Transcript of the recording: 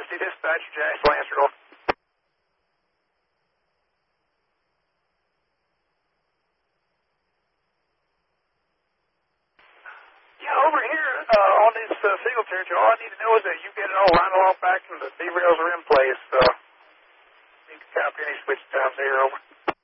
University Dispatch, Jack Lancer. Yeah, over here on this single territory, all I need to know is that you get it all right along back and the D-rails are in place. You can copy any switch times here, over.